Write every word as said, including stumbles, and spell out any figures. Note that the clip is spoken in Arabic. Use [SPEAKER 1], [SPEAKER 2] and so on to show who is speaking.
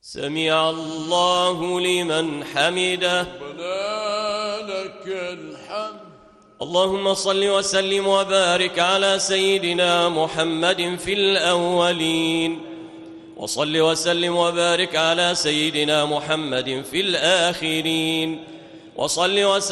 [SPEAKER 1] سمع الله لمن حمده.
[SPEAKER 2] ربنا لك الحمد.
[SPEAKER 1] اللهم صل وسلم وبارك على سيدنا محمد في الأولين، وصل وسلم وبارك على سيدنا محمد في الآخرين، وصل وسلم